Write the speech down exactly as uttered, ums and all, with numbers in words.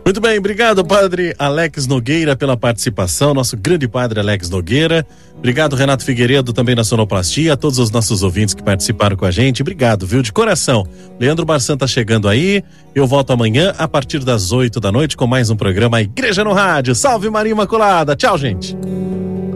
Muito bem, obrigado, padre Alex Nogueira, pela participação, nosso grande padre Alex Nogueira. Obrigado, Renato Figueiredo, também na sonoplastia, a todos os nossos ouvintes que participaram com a gente. Obrigado, viu, de coração. Leandro Barçan tá chegando aí. Eu volto amanhã a partir das oito da noite com mais um programa Igreja no Rádio. Salve, Maria Imaculada. Tchau, gente.